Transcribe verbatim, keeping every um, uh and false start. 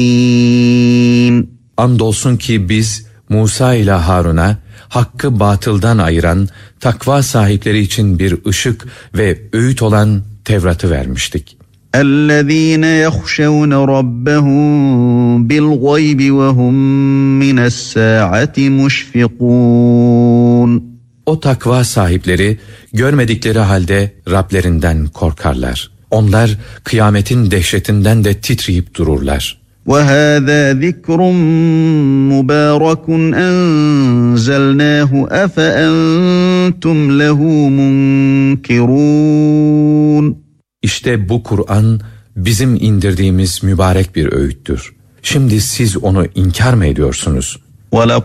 Andolsun ki biz Musa ile Harun'a hakkı batıldan ayıran takva sahipleri için bir ışık ve öğüt olan Tevrat'ı vermiştik. اَلَّذ۪ينَ يَخْشَوْنَ رَبَّهُمْ بِالْغَيْبِ وَهُمْ مِنَ السَّاعَةِ مُشْفِقُونَ. O takva sahipleri görmedikleri halde Rablerinden korkarlar. Onlar kıyametin dehşetinden de titreyip dururlar. وَهَذَا ذِكْرٌ مُبَارَكٌ أَنْزَلْنَاهُ أَفَأَنْتُمْ لَهُ مُنْكِرُونَ. İşte bu Kur'an bizim indirdiğimiz mübarek bir öğüttür. Şimdi siz onu inkar mı ediyorsunuz?